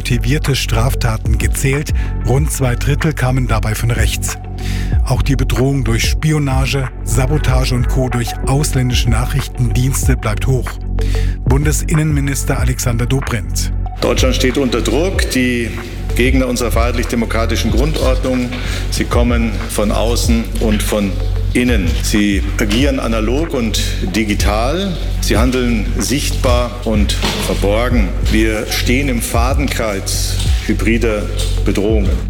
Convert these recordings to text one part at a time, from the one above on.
motivierte Straftaten gezählt. Rund 2/3 kamen dabei von rechts. Auch die Bedrohung durch Spionage, Sabotage und Co. durch ausländische Nachrichtendienste bleibt hoch. Bundesinnenminister Alexander Dobrindt. Deutschland steht unter Druck. Die Gegner unserer freiheitlich-demokratischen Grundordnung, sie kommen von außen und von innen. Sie agieren analog und digital. Sie handeln sichtbar und verborgen. Wir stehen im Fadenkreuz hybrider Bedrohungen.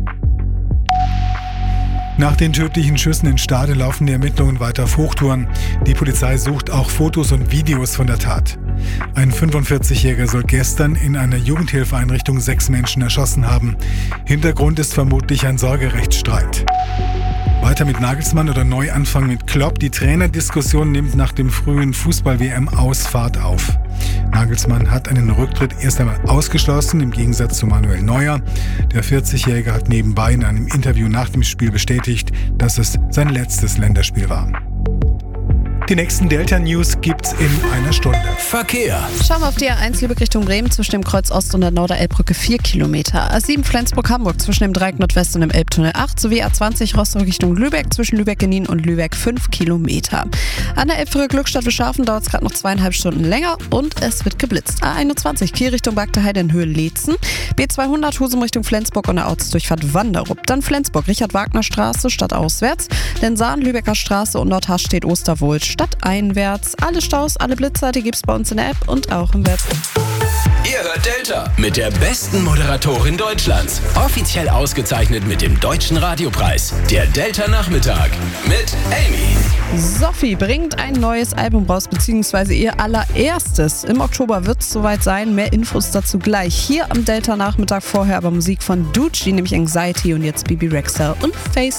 Nach den tödlichen Schüssen in Stade laufen die Ermittlungen weiter auf Hochtouren. Die Polizei sucht auch Fotos und Videos von der Tat. Ein 45-Jähriger soll gestern in einer Jugendhilfeeinrichtung 6 Menschen erschossen haben. Hintergrund ist vermutlich ein Sorgerechtsstreit. Weiter mit Nagelsmann oder Neuanfang mit Klopp. Die Trainerdiskussion nimmt nach dem frühen Fußball-WM aus Fahrt auf. Nagelsmann hat einen Rücktritt erst einmal ausgeschlossen, im Gegensatz zu Manuel Neuer. Der 40-Jährige hat nebenbei in einem Interview nach dem Spiel bestätigt, dass es sein letztes Länderspiel war. Die nächsten Delta-News gibt's in einer Stunde. Verkehr. Schauen wir auf die A1 Lübeck Richtung Bremen zwischen dem Kreuz Ost und der Norderelbbrücke 4 Kilometer. A7 Flensburg-Hamburg zwischen dem Dreieck Nordwest und dem Elbtunnel 8 sowie A20 Rostock Richtung Lübeck zwischen Lübeck-Genin und Lübeck 5 Kilometer. An der Elbbrücke Glückstadt-Bescharfen dauert es gerade noch 2,5 Stunden länger und es wird geblitzt. A21 Kiel Richtung Bagdeheide in Höhe Leetzen. B200 Husum Richtung Flensburg und der Ortsdurchfahrt Wanderup. Dann Flensburg Richard-Wagner-Straße stadtauswärts. Denn Saan Lübecker Straße und Nordhasch steht Osterwohl stadteinwärts. Alle Staus, alle Blitzer, die gibt's bei uns in der App und auch im Web. Ihr hört Delta mit der besten Moderatorin Deutschlands. Offiziell ausgezeichnet mit dem Deutschen Radiopreis. Der Delta Nachmittag mit Amy. Sophie bringt ein neues Album raus, beziehungsweise ihr allererstes. Im Oktober wird es soweit sein. Mehr Infos dazu gleich hier am Delta Nachmittag. Vorher aber Musik von Ducci, nämlich Anxiety und jetzt Bibi Rexha und Face.